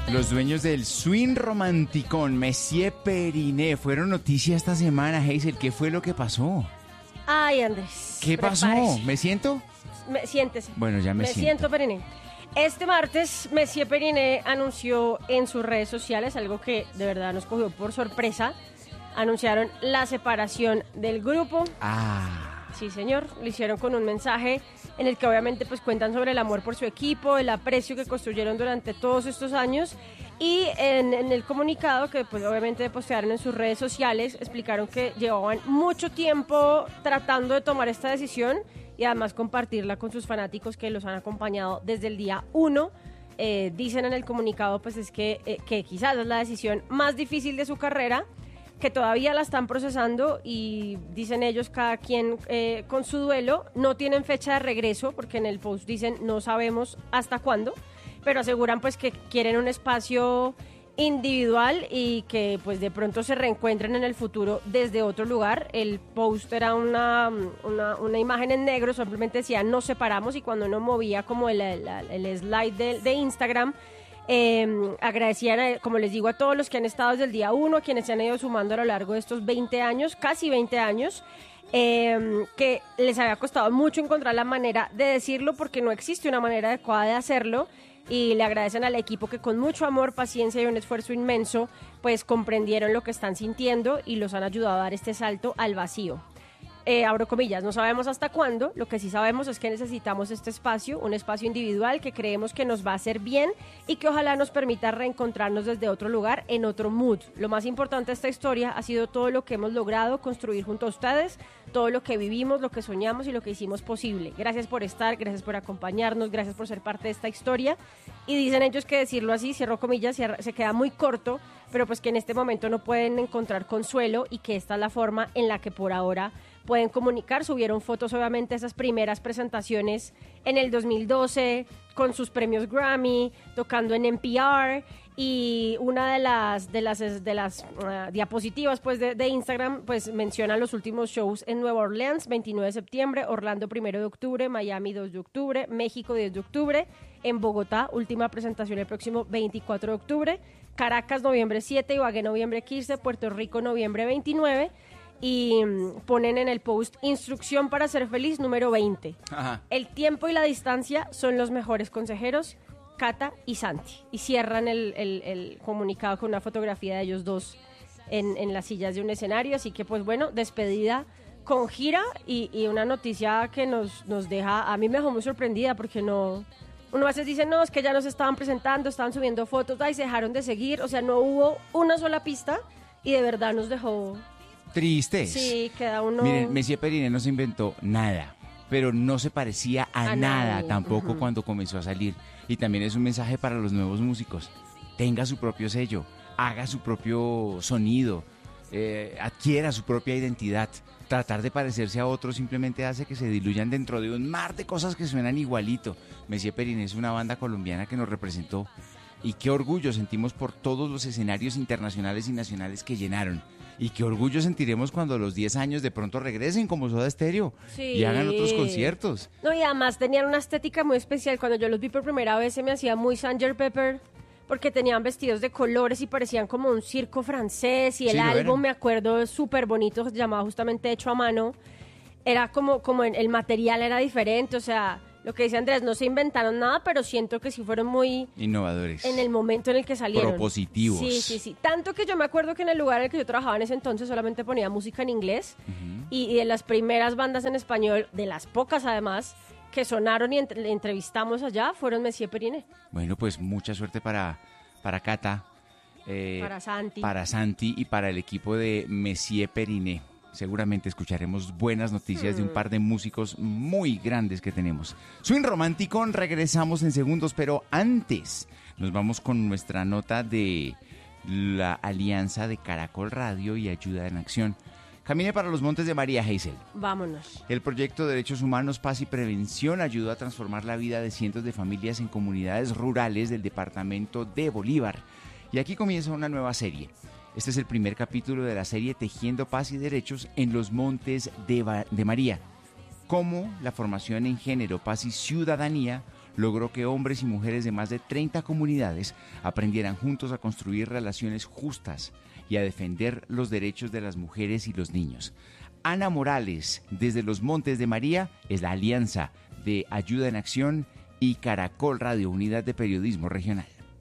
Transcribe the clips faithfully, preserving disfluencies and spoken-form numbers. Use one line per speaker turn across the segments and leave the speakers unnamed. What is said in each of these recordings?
Los dueños del swing romanticón, Messier Periné, fueron noticia esta semana. Hazel, ¿qué fue lo que pasó?
Ay, Andrés.
¿Qué pasó?
prepárese.
¿Me siento?
Me, siéntese.
Bueno, ya me,
Me
siento.
siento, Periné. Este martes, Messier Periné anunció en sus redes sociales algo que de verdad nos cogió por sorpresa. Anunciaron la separación del grupo.
Ah.
Sí, señor. Lo hicieron con un mensaje en el que obviamente pues cuentan sobre el amor por su equipo, el aprecio que construyeron durante todos estos años. Y en, en el comunicado que pues obviamente postearon en sus redes sociales, explicaron que llevaban mucho tiempo tratando de tomar esta decisión y además compartirla con sus fanáticos que los han acompañado desde el día uno. Eh, dicen en el comunicado pues es que, eh, que quizás es la decisión más difícil de su carrera, que todavía la están procesando y dicen ellos cada quien eh, con su duelo. No tienen fecha de regreso porque en el post dicen no sabemos hasta cuándo, pero aseguran pues que quieren un espacio individual y que pues de pronto se reencuentren en el futuro desde otro lugar. El post era una, una, una imagen en negro, simplemente decía nos separamos, y cuando uno movía como el, el, el slide de, de Instagram, Eh, agradecían, a, como les digo, a todos los que han estado desde el día uno, quienes se han ido sumando a lo largo de estos veinte años, casi veinte años, eh, que les había costado mucho encontrar la manera de decirlo porque no existe una manera adecuada de hacerlo, y le agradecen al equipo que con mucho amor, paciencia y un esfuerzo inmenso pues comprendieron lo que están sintiendo y los han ayudado a dar este salto al vacío. Eh, abro comillas, no sabemos hasta cuándo, lo que sí sabemos es que necesitamos este espacio, un espacio individual que creemos que nos va a hacer bien y que ojalá nos permita reencontrarnos desde otro lugar, en otro mood. Lo más importante de esta historia ha sido todo lo que hemos logrado construir junto a ustedes, todo lo que vivimos, lo que soñamos y lo que hicimos posible. Gracias por estar, gracias por acompañarnos, gracias por ser parte de esta historia. Y dicen ellos que decirlo así, cierro comillas, cierra, se queda muy corto, pero pues que en este momento no pueden encontrar consuelo y que esta es la forma en la que por ahora pueden comunicar. Subieron fotos obviamente de esas primeras presentaciones en el dos mil doce con sus premios Grammy, tocando en N P R, y una de las de las de las uh, diapositivas pues de, de Instagram pues menciona los últimos shows en Nueva Orleans, veintinueve de septiembre, Orlando primero de octubre, Miami dos de octubre, México diez de octubre, en Bogotá última presentación el próximo veinticuatro de octubre, Caracas noviembre siete, Ibagué noviembre quince, Puerto Rico noviembre veintinueve. Y ponen en el post instrucción para ser feliz número veinte. Ajá. El tiempo y la distancia son los mejores consejeros, Cata y Santi. Y cierran el, el, el comunicado con una fotografía de ellos dos en, en las sillas de un escenario. Así que pues bueno, despedida con gira y, y una noticia que nos, nos deja, a mí me dejó muy sorprendida porque no... Uno a veces dice, no, es que ya nos estaban presentando, estaban subiendo fotos, ay, se dejaron de seguir. O sea, no hubo una sola pista y de verdad nos dejó...
Tristes.
Sí, queda uno...
Miren, Messier Periné no se inventó nada, pero no se parecía a,
A
nada
nadie.
tampoco
Uh-huh.
cuando comenzó a salir. Y también es un mensaje para los nuevos músicos. Tenga su propio sello, haga su propio sonido, eh, adquiera su propia identidad. Tratar de parecerse a otros simplemente hace que se diluyan dentro de un mar de cosas que suenan igualito. Messier Periné es una banda colombiana que nos representó. Y qué orgullo sentimos por todos los escenarios internacionales y nacionales que llenaron. Y qué orgullo sentiremos cuando a los diez años de pronto regresen como Soda Stereo
Sí.
y hagan otros conciertos.
No, y además tenían una estética muy especial. Cuando yo los vi por primera vez se me hacía muy sanger Pepper, porque tenían vestidos de colores y parecían como un circo francés. Y el
Sí, lo
álbum,
eran.
me acuerdo, súper bonito, se llamaba justamente Hecho a Mano. Era como, como en- el material era diferente, o sea... Lo que dice Andrés, no se inventaron nada, pero siento que sí fueron muy...
Innovadores.
En el momento en el que salieron.
Propositivos.
Sí, sí, sí. Tanto que yo me acuerdo que en el lugar en el que yo trabajaba en ese entonces solamente ponía música en inglés. Uh-huh. y, y de las primeras bandas en español, de las pocas además, que sonaron y entre, entrevistamos allá, fueron Messier Periné.
Bueno, pues mucha suerte para, para Cata. Eh,
para Santi.
Para Santi y para el equipo de Messier Periné. Seguramente escucharemos buenas noticias hmm. de un par de músicos muy grandes que tenemos. Swing Romántico, regresamos en segundos, pero antes nos vamos con nuestra nota de la alianza de Caracol Radio y Ayuda en Acción. Camine para los Montes de María, Hazel.
Vámonos.
El proyecto de Derechos Humanos, Paz y Prevención ayudó a transformar la vida de cientos de familias en comunidades rurales del departamento de Bolívar. Y aquí comienza una nueva serie. Este es el primer capítulo de la serie Tejiendo Paz y Derechos en los Montes de, ba- de María. Cómo la formación en género, paz y ciudadanía logró que hombres y mujeres de más de treinta comunidades aprendieran juntos a construir relaciones justas y a defender los derechos de las mujeres y los niños. Ana Morales, desde los Montes de María, es la alianza de Ayuda en Acción y Caracol Radio, Unidad de Periodismo Regional.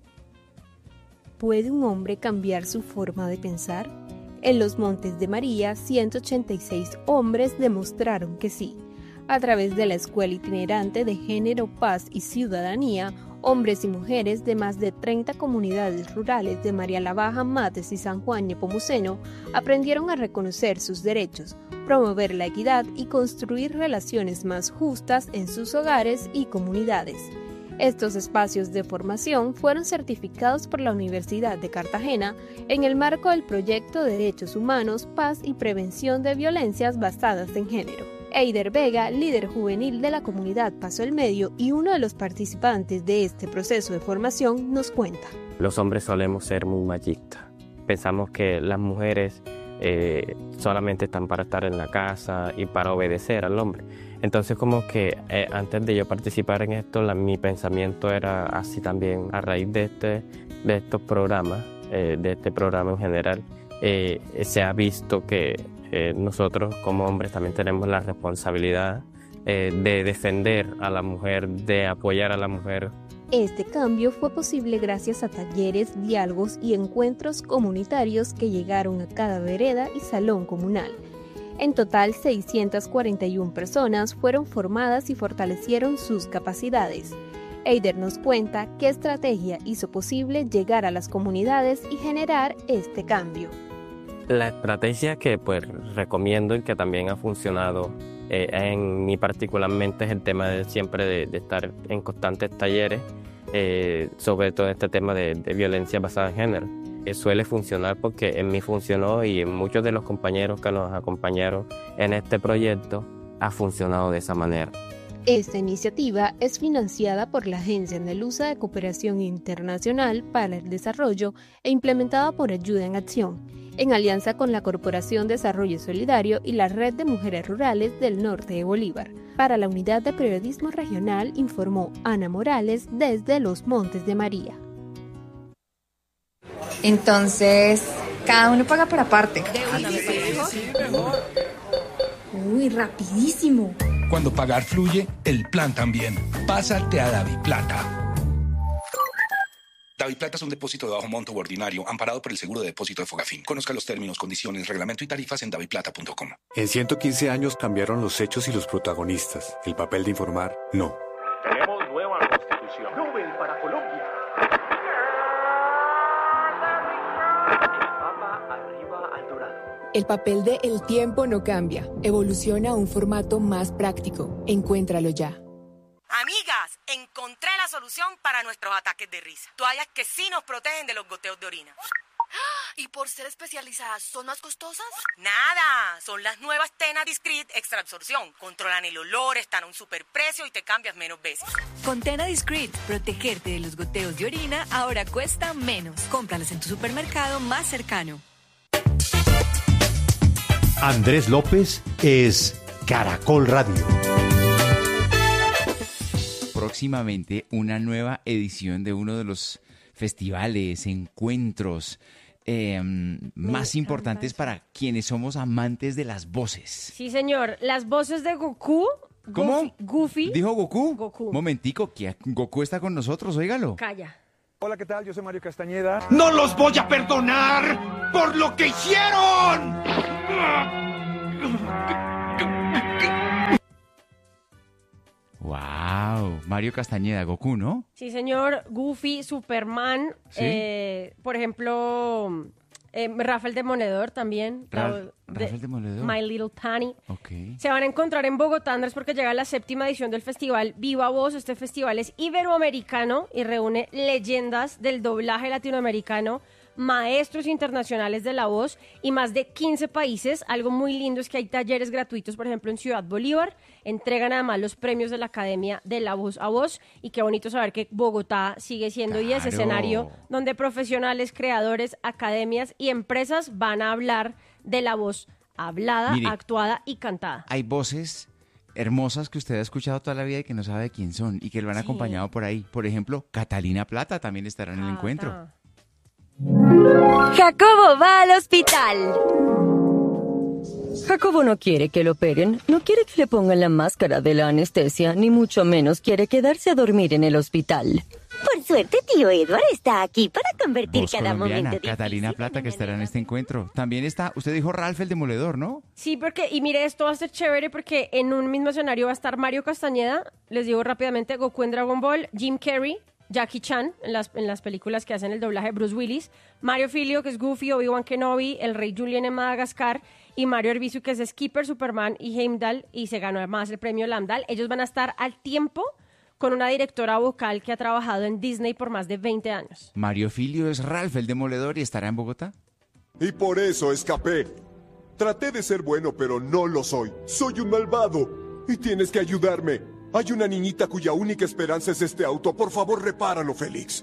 ¿Puede un hombre cambiar su forma de pensar? En los Montes de María, ciento ochenta y seis hombres demostraron que sí. A través de la Escuela Itinerante de Género, Paz y Ciudadanía, hombres y mujeres de más de treinta comunidades rurales de María la Baja, Mates y San Juan Nepomuceno aprendieron a reconocer sus derechos, promover la equidad y construir relaciones más justas en sus hogares y comunidades. Estos espacios de formación fueron certificados por la Universidad de Cartagena en el marco del proyecto Derechos Humanos, Paz y Prevención de Violencias Basadas en Género. Eider Vega, líder juvenil de la comunidad Paso el Medio y uno de los participantes de este proceso de formación, nos cuenta.
Los hombres solemos ser muy machistas. Pensamos que las mujeres eh, solamente están para estar en la casa y para obedecer al hombre. Entonces como que eh, antes de yo participar en esto, la, mi pensamiento era así también. A raíz de, este, de estos programas, eh, de este programa en general, eh, se ha visto que eh, nosotros como hombres también tenemos la responsabilidad eh, de defender a la mujer, de apoyar a la mujer.
Este cambio fue posible gracias a talleres, diálogos y encuentros comunitarios que llegaron a cada vereda y salón comunal. En total, seiscientas cuarenta y una personas fueron formadas y fortalecieron sus capacidades. Eider nos cuenta qué estrategia hizo posible llegar a las comunidades y generar este cambio.
La estrategia que pues recomiendo y que también ha funcionado eh, en mí particularmente es el tema de siempre de, de estar en constantes talleres eh, sobre todo este tema de, de violencia basada en género. Eh, suele funcionar porque en mí funcionó y en muchos de los compañeros que nos acompañaron en este proyecto ha funcionado de esa manera.
Esta iniciativa es financiada por la Agencia Andaluza de Cooperación Internacional para el Desarrollo e implementada por Ayuda en Acción, en alianza con la Corporación Desarrollo Solidario y la Red de Mujeres Rurales del Norte de Bolívar. Para la Unidad de Periodismo Regional informó Ana Morales desde los Montes de María.
Entonces, cada uno paga por aparte. Uy, rapidísimo.
Cuando pagar fluye, el plan también. Pásate a DaviPlata. DaviPlata es un depósito de bajo monto u ordinario amparado por el seguro de depósito de Fogafín. Conozca los términos, condiciones, reglamento y tarifas en daviplata punto com.
En ciento quince años cambiaron los hechos y los protagonistas. El papel de informar, no.
Tenemos nueva constitución. Nobel para Colombia. Papa arriba al dorado.
El papel de El Tiempo no cambia. Evoluciona a un formato más práctico. Encuéntralo ya.
Amigas, encontré la solución para nuestros ataques de risa. Toallas que sí nos protegen de los goteos de orina.
¿Y por ser especializadas son más costosas?
Nada, son las nuevas Tena Discreet Extra Absorción. Controlan el olor, están a un superprecio y te cambias menos veces.
Con Tena Discreet, protegerte de los goteos de orina ahora cuesta menos. Cómpralas en tu supermercado más cercano.
Andrés López es Caracol Radio.
Próximamente una nueva edición de uno de los festivales, encuentros eh, más importantes para quienes somos amantes de las voces.
Sí, señor. Las voces de Goku.
¿Cómo?
Goofy.
¿Dijo Goku?
Goku.
Momentico, que Goku está con nosotros, óigalo.
Calla.
Hola, ¿qué tal? Yo soy Mario Castañeda.
¡No los voy a perdonar por lo que hicieron!
Wow, Mario Castañeda, Goku, ¿no?
Sí, señor. Goofy, Superman,
¿Sí?
eh, por ejemplo, eh, Rafael Demoledor también.
Ra-
la-
Rafael Demoledor.
My Little Pony.
Okay.
Se van a encontrar en Bogotá, Andrés, porque llega la séptima edición del festival Viva Voz. Este festival es iberoamericano y reúne leyendas del doblaje latinoamericano, maestros internacionales de la voz y más de quince países. Algo muy lindo es que hay talleres gratuitos, por ejemplo, en Ciudad Bolívar. Entregan además los premios de la Academia de la Voz a Voz. Y qué bonito saber que Bogotá sigue siendo y ese
Claro.
escenario donde profesionales, creadores, academias y empresas van a hablar de la voz hablada,
Mire,
actuada y cantada.
Hay voces hermosas que usted ha escuchado toda la vida y que no sabe de quién son y que lo han
Sí.
acompañado por ahí. Por ejemplo, Catalina Plata también estará en el encuentro.
Jacobo va al hospital. Jacobo no quiere que lo operen, no quiere que le pongan la máscara de la anestesia, ni mucho menos quiere quedarse a dormir en el hospital.
Por suerte, tío Edward está aquí para convertir
Voz
cada
colombiana,
momento difícil.
Catalina Plata, que estará en este encuentro. También está, usted dijo Ralph el Demoledor, ¿no?
Sí, porque, y mire, esto va a ser chévere porque en un mismo escenario va a estar Mario Castañeda, les digo rápidamente, Goku en Dragon Ball, Jim Carrey, Jackie Chan, en las, en las películas que hacen el doblaje de Bruce Willis, Mario Filio, que es Goofy, Obi-Wan Kenobi, el Rey Julien en Madagascar, y Mario Arbizu, que es Skipper, Superman y Heimdall, y se ganó además el premio Lambda. Ellos van a estar al tiempo con una directora vocal que ha trabajado en Disney por más de veinte años.
Mario Filio es Ralph el Demoledor y estará en Bogotá.
Y por eso escapé. Traté de ser bueno, pero no lo soy. Soy un malvado. Y tienes que ayudarme. Hay una niñita cuya única esperanza es este auto. Por favor, repáralo, Félix.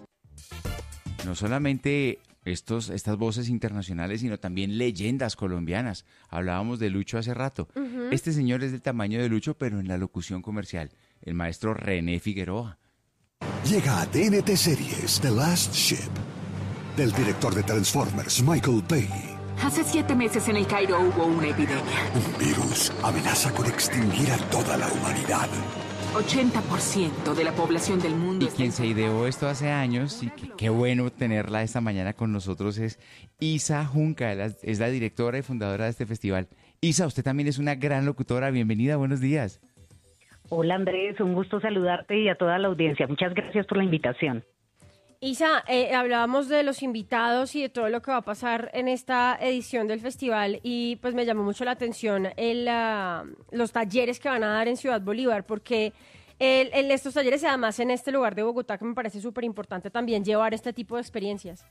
No solamente estos, estas voces internacionales, sino también leyendas colombianas. Hablábamos de Lucho hace rato.
Ujú.
Este señor es del tamaño de Lucho, pero en la locución comercial. El maestro René Figueroa.
Llega a T N T Series The Last Ship, del director de Transformers, Michael Bay.
Hace siete meses en el Cairo hubo una epidemia.
Un virus amenaza con extinguir a toda la humanidad.
ochenta por ciento de la población del mundo
Y
está
quien se ideó esto hace años, y que, qué bueno tenerla esta mañana con nosotros, es Isa Junca, la- es la directora y fundadora de este festival. Isa, usted también es una gran locutora. Bienvenida, buenos días.
Hola Andrés, un gusto saludarte y a toda la audiencia. Muchas gracias por la invitación.
Isa, eh, hablábamos de los invitados y de todo lo que va a pasar en esta edición del festival y pues me llamó mucho la atención el, ah, los talleres que van a dar en Ciudad Bolívar, porque el, el- estos talleres y además en este lugar de Bogotá que me parece súper importante también llevar este tipo de experiencias.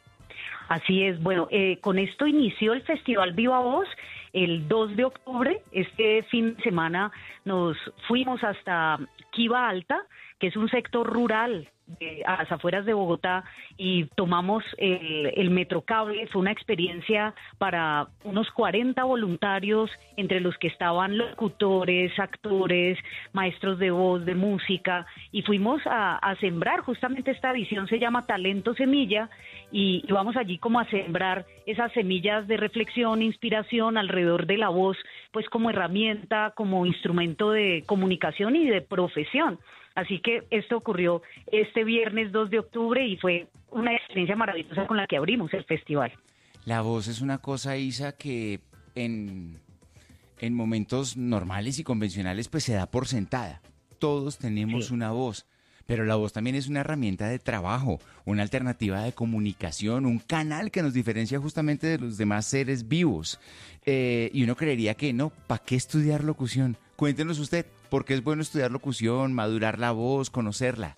Así es, bueno, eh, con esto inició el Festival Viva Voz el dos de octubre. Este fin de semana nos fuimos hasta Kiva Alta, que es un sector rural de, a las afueras de Bogotá, y tomamos el, el Metrocable. Fue una experiencia para unos cuarenta voluntarios, entre los que estaban locutores, actores, maestros de voz, de música, y fuimos a, a sembrar. Justamente esta edición se llama Talento Semilla, y, y vamos allí como a sembrar esas semillas de reflexión, inspiración alrededor de la voz, pues como herramienta, como instrumento de comunicación y de profesión. Así que esto ocurrió este viernes dos de octubre y fue una experiencia maravillosa con la que abrimos el festival.
La voz es una cosa, Isa, que en, en momentos normales y convencionales pues se da por sentada. Todos tenemos
Sí.
una voz, pero la voz también es una herramienta de trabajo, una alternativa de comunicación, un canal que nos diferencia justamente de los demás seres vivos. Eh, y uno creería que no, ¿para qué estudiar locución? Cuéntenos usted, ¿por qué es bueno estudiar locución, madurar la voz, conocerla?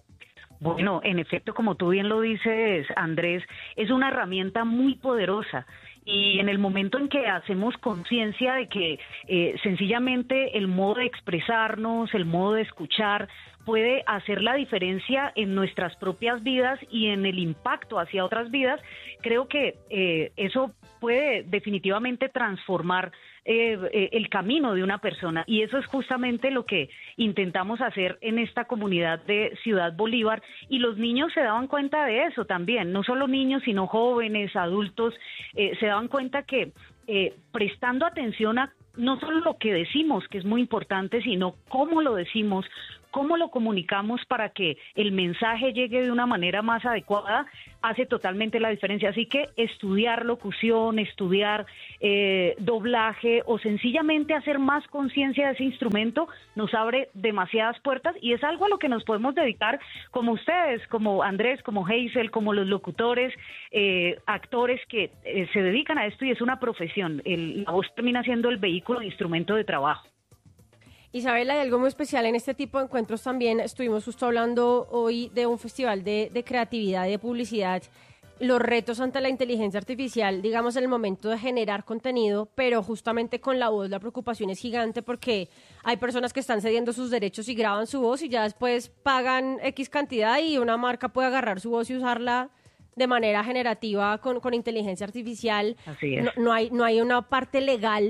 Bueno, en efecto, como tú bien lo dices, Andrés, es una herramienta muy poderosa. Y en el momento en que hacemos conciencia de que eh, sencillamente el modo de expresarnos, el modo de escuchar, puede hacer la diferencia en nuestras propias vidas y en el impacto hacia otras vidas, creo que eh, eso puede definitivamente transformar eh, eh, el camino de una persona. Y eso es justamente lo que intentamos hacer en esta comunidad de Ciudad Bolívar. Y los niños se daban cuenta de eso también, no solo niños, sino jóvenes, adultos, eh, se daban cuenta que eh, prestando atención a no solo lo que decimos, que es muy importante, sino cómo lo decimos, cómo lo comunicamos para que el mensaje llegue de una manera más adecuada, hace totalmente la diferencia. Así que estudiar locución, estudiar eh, doblaje o sencillamente hacer más conciencia de ese instrumento nos abre demasiadas puertas y es algo a lo que nos podemos dedicar como ustedes, como Andrés, como Hazel, como los locutores, eh, actores que eh, se dedican a esto y es una profesión. El, la voz termina siendo el vehículo de instrumento de trabajo.
Isabela, hay algo muy especial en este tipo de encuentros también. Estuvimos justo hablando hoy de un festival de, de creatividad y de publicidad, los retos ante la inteligencia artificial, digamos, en el momento de generar contenido, pero justamente con la voz la preocupación es gigante porque hay personas que están cediendo sus derechos y graban su voz y ya después pagan X cantidad y una marca puede agarrar su voz y usarla de manera generativa con, con inteligencia artificial.
Así es.
No, no hay, no hay una parte legal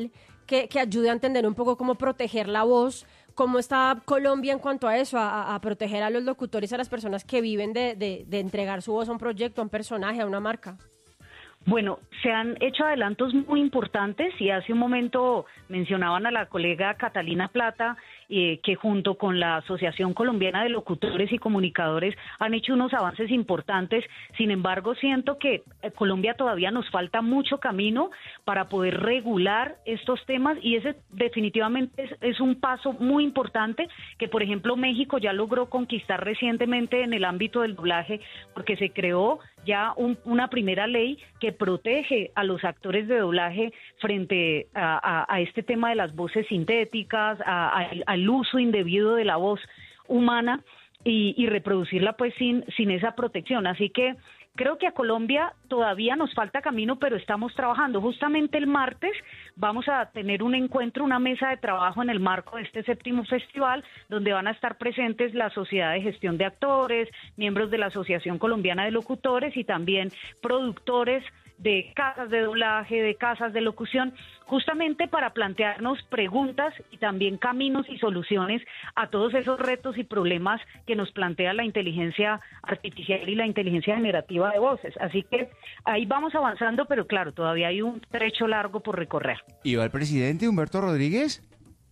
que, que ayude a entender un poco cómo proteger la voz. ¿Cómo está Colombia en cuanto a eso, a, a proteger a los locutores, a las personas que viven de, de, de entregar su voz a un proyecto, a un personaje, a una marca?
Bueno, se han hecho adelantos muy importantes y hace un momento mencionaban a la colega Catalina Plata, eh, que junto con la Asociación Colombiana de Locutores y Comunicadores han hecho unos avances importantes. Sin embargo, siento que eh, Colombia todavía nos falta mucho camino para poder regular estos temas y ese definitivamente es, es un paso muy importante que, por ejemplo, México ya logró conquistar recientemente en el ámbito del doblaje, porque se creó ya un, una primera ley que protege a los actores de doblaje frente a, a, a este tema de las voces sintéticas, a, a, al uso indebido de la voz humana y, y reproducirla pues sin, sin esa protección. Así que creo que a Colombia todavía nos falta camino, pero estamos trabajando. Justamente el martes vamos a tener un encuentro, una mesa de trabajo en el marco de este séptimo festival, donde van a estar presentes la Sociedad de Gestión de Actores, miembros de la Asociación Colombiana de Locutores y también productores de casas de doblaje, de casas de locución, justamente para plantearnos preguntas y también caminos y soluciones a todos esos retos y problemas que nos plantea la inteligencia artificial y la inteligencia generativa de voces. Así que ahí vamos avanzando, pero claro, todavía hay un trecho largo por recorrer.
¿Y va el presidente Humberto Rodríguez?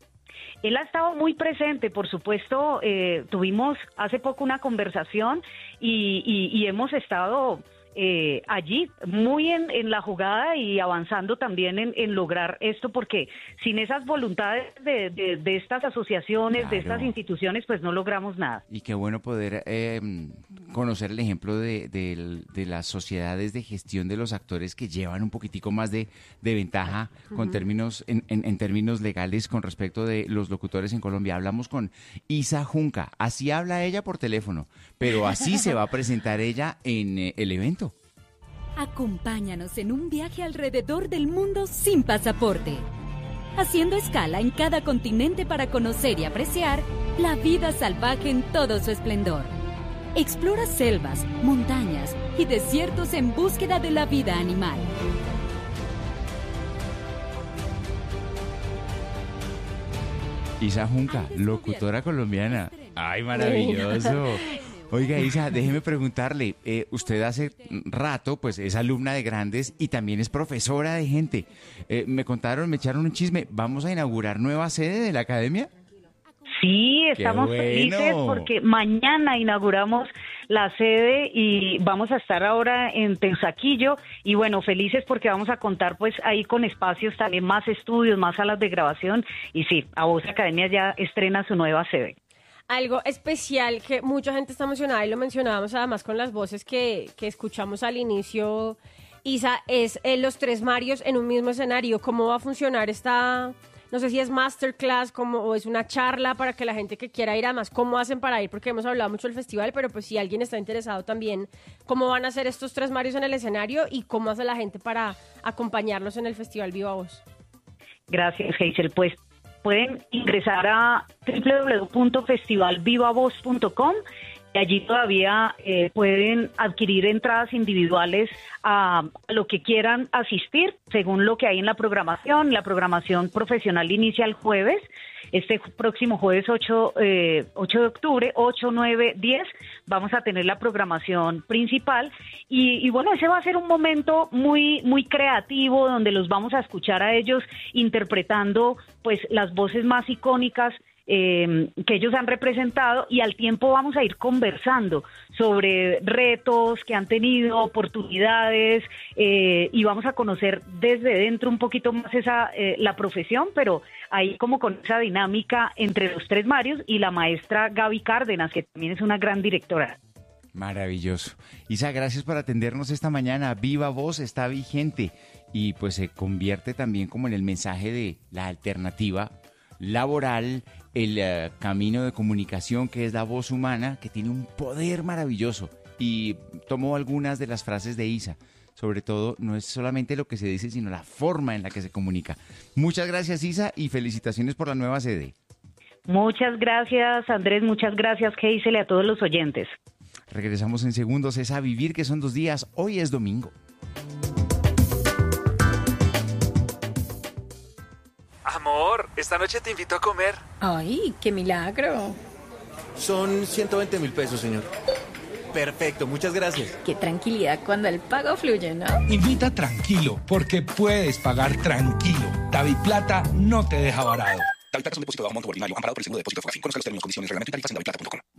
Él ha estado muy presente, por supuesto, eh, tuvimos hace poco una conversación y, y, y hemos estado eh, allí muy en, en la jugada y avanzando también en, en lograr esto, porque sin esas voluntades de, de, de estas asociaciones, claro, de estas instituciones, pues no logramos nada.
Y qué bueno poder eh, conocer el ejemplo de, de, de las sociedades de gestión de los actores que llevan un poquitico más de, de ventaja uh-huh. con términos en, en, en términos legales con respecto de los locutores en Colombia. Hablamos con Isa Junca, así habla ella por teléfono, pero así se va a presentar ella en eh, el evento.
Acompáñanos en un viaje alrededor del mundo sin pasaporte, haciendo escala en cada continente para conocer y apreciar la vida salvaje en todo su esplendor. Explora selvas, montañas y desiertos en búsqueda de la vida animal.
Isa Junca, locutora colombiana. ¡Ay, maravilloso! Oiga, Isa, déjeme preguntarle, eh, usted hace rato pues es alumna de grandes y también es profesora de gente. Eh, me contaron, me echaron un chisme, ¿vamos a inaugurar nueva sede de la academia?
Sí, estamos
bueno.
felices porque mañana inauguramos la sede y vamos a estar ahora en Teusaquillo y bueno, felices porque vamos a contar pues ahí con espacios también, más estudios, más salas de grabación y sí, A Voz Academia ya estrena su nueva sede.
Algo especial que mucha gente está emocionada y lo mencionábamos además con las voces que, que escuchamos al inicio, Isa, es eh, los tres Marios en un mismo escenario. ¿Cómo va a funcionar esta, no sé si es masterclass como, o es una charla para que la gente que quiera ir, además, cómo hacen para ir? Porque hemos hablado mucho del festival, pero pues si alguien está interesado también, ¿cómo van a hacer estos tres Marios en el escenario y cómo hace la gente para acompañarlos en el Festival Viva Voz?
Gracias, Hazel. Pues pueden ingresar a doble u doble u doble u punto festival viva voz punto com y allí todavía eh, pueden adquirir entradas individuales a lo que quieran asistir, según lo que hay en la programación. La programación profesional inicia el jueves, este próximo jueves ocho, eh, ocho de octubre, ocho, nueve, diez, vamos a tener la programación principal y, y bueno, ese va a ser un momento muy, muy creativo donde los vamos a escuchar a ellos interpretando pues las voces más icónicas Eh, que ellos han representado y al tiempo vamos a ir conversando sobre retos que han tenido, oportunidades eh, y vamos a conocer desde dentro un poquito más esa eh, la profesión, pero ahí como con esa dinámica entre los tres Marios y la maestra Gaby Cárdenas, que también es una gran directora.
Maravilloso. Isa, gracias por atendernos esta mañana. Viva Voz está vigente y pues se convierte también como en el mensaje de la alternativa laboral, el uh, camino de comunicación que es la voz humana, que tiene un poder maravilloso. Y tomo algunas de las frases de Isa. Sobre todo, no es solamente lo que se dice, sino la forma en la que se comunica. Muchas gracias, Isa, y felicitaciones por la nueva sede.
Muchas gracias, Andrés. Muchas gracias, Hazel, y a todos los oyentes.
Regresamos en segundos. Es A Vivir, que son dos días. Hoy es domingo.
Esta noche te invito a comer.
Ay, qué milagro.
Son ciento veinte mil pesos, señor. Perfecto, muchas gracias.
Qué tranquilidad cuando el pago fluye, ¿no?
Invita tranquilo, porque puedes pagar tranquilo. DaviPlata no te deja varado.
DaviPlata es un depósito de bajo monto ordinario amparado por el seguro de depósito de Fogafín. Conozca los términos, condiciones, reglamento y tarifas en daviplata punto com.